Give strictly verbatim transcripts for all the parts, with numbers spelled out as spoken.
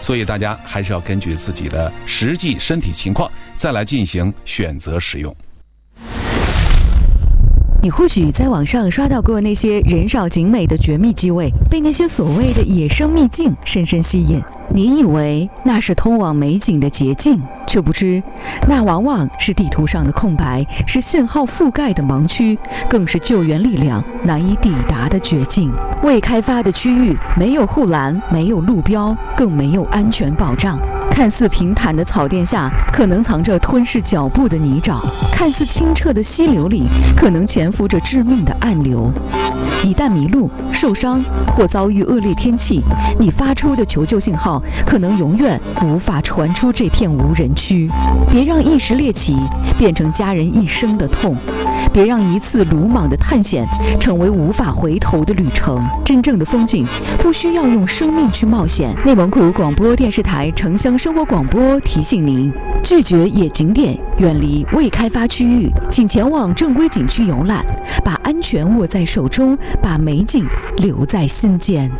所以大家还是要根据自己的实际身体情况再来进行选择使用。 你或许在网上刷到过那些人少景美的绝密机位，被那些所谓的野生秘境深深吸引。你以为那是通往美景的捷径，却不知那往往是地图上的空白，是信号覆盖的盲区，更是救援力量难以抵达的绝境。未开发的区域没有护栏，没有路标，更没有安全保障。看似平坦的草甸下，可能藏着吞噬脚步的泥沼；看似清澈的溪流里，可能潜伏着致命的暗流。一旦迷路、受伤或遭遇恶劣天气，你发出的求救信号可能永远无法传出这片无人区。别让一时猎奇变成家人一生的痛，别让一次鲁莽的探险成为无法回头的旅程。真正的风景不需要用生命去冒险。内蒙古广播电视台城乡生活广播提醒您：拒绝野景点，远离未开发区域，请前往正规景区游览，把安全握在手中，把美景留在心间。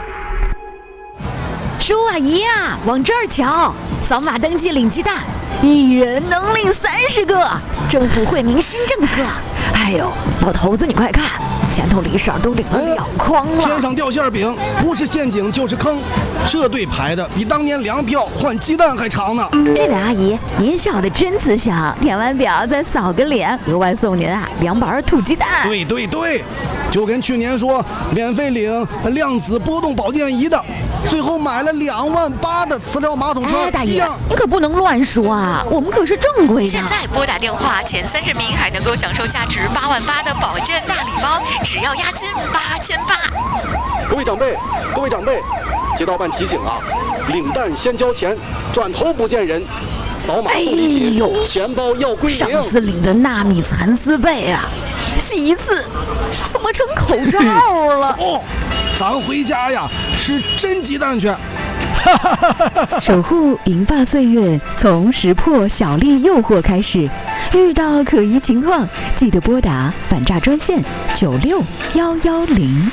叔啊姨啊，往这儿瞧，扫码登记领鸡蛋，一人能领三十个，政府惠民新政策。哎呦，老头子你快看，前头李婶都领了两筐了。 天上掉馅饼，不是陷阱就是坑，这队排的比当年粮票换鸡蛋还长呢。 这位阿姨，您笑得真慈祥，填完表再扫个脸，额外送您啊两板土鸡蛋。 对对对，就跟去年说免费领量子波动保健仪的，最后买了两万八的磁疗马桶车。 哎，大爷，你可不能乱说啊，我们可是正规的。 现在拨打电话前三十名还能够享受价值八万八的保健大礼包，只要押金八千八。 各位长辈，各位长辈，街道办提醒啊，领蛋先交钱，转头不见人。扫码送礼品，哎呦，钱包要归零。 上次领的纳米蚕丝被啊，洗一次怎么成口罩了？ 走，咱回家呀，吃真鸡蛋去。 守护银发岁月，从识破小丽诱惑开始。遇到可疑情况，记得拨打反诈专线九六幺幺零。